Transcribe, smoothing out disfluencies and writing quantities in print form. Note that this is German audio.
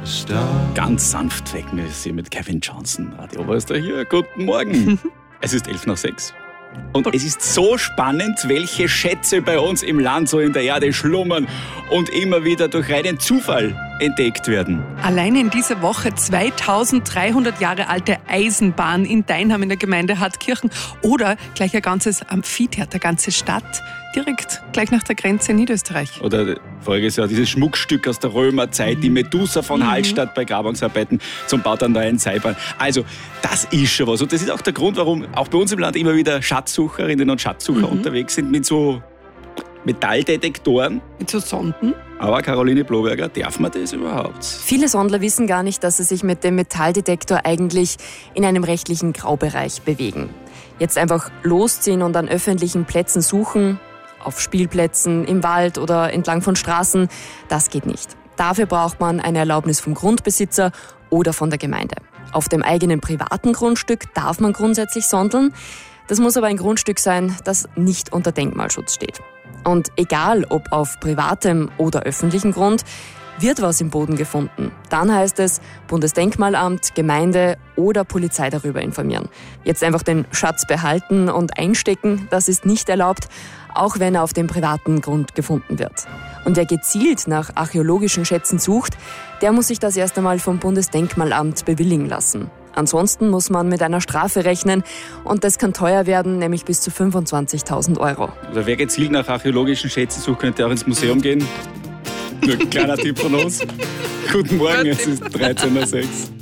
Ganz sanft wecken wir sie mit Kevin Johnson. Radio Oberöster hier, guten Morgen. Es ist 5:11. Und es ist so spannend, welche Schätze bei uns im Land so in der Erde schlummern und immer wieder durch reinen Zufall entdeckt werden. Allein in dieser Woche 2300 Jahre alte Eisenbahn in Deinheim in der Gemeinde Hartkirchen oder gleich ein ganzes Amphitheater, ganze Stadt, direkt gleich nach der Grenze in Niederösterreich. Oder voriges Jahr dieses Schmuckstück aus der Römerzeit, die Medusa von Hallstatt bei Grabungsarbeiten zum Bau der neuen Seilbahn. Also das ist schon was. Und das ist auch der Grund, warum auch bei uns im Land immer wieder Schatzsucherinnen und Schatzsucher unterwegs sind mit so Metalldetektoren. Mit so Sonden. Aber Caroline Bloberger, darf man das überhaupt? Viele Sondler wissen gar nicht, dass sie sich mit dem Metalldetektor eigentlich in einem rechtlichen Graubereich bewegen. Jetzt einfach losziehen und an öffentlichen Plätzen suchen, auf Spielplätzen, im Wald oder entlang von Straßen, das geht nicht. Dafür braucht man eine Erlaubnis vom Grundbesitzer oder von der Gemeinde. Auf dem eigenen privaten Grundstück darf man grundsätzlich sondeln. Das muss aber ein Grundstück sein, das nicht unter Denkmalschutz steht. Und egal, ob auf privatem oder öffentlichem Grund, wird was im Boden gefunden. Dann heißt es, Bundesdenkmalamt, Gemeinde oder Polizei darüber informieren. Jetzt einfach den Schatz behalten und einstecken, das ist nicht erlaubt, auch wenn er auf dem privaten Grund gefunden wird. Und wer gezielt nach archäologischen Schätzen sucht, der muss sich das erst einmal vom Bundesdenkmalamt bewilligen lassen. Ansonsten muss man mit einer Strafe rechnen und das kann teuer werden, nämlich bis zu 25.000 €. Also wer gezielt nach archäologischen Schätzen sucht, könnte auch ins Museum gehen. Nur ein kleiner Tipp von uns. Guten Morgen, es ist 13:06 Uhr.